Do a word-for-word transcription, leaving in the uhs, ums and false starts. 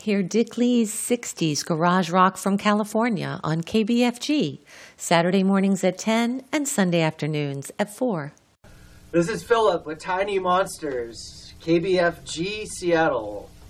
Hear Dick Lee's sixties garage rock from California on K B F G, Saturday mornings at ten and Sunday afternoons at four. This is Philip with Tiny Monsters, K B F G Seattle.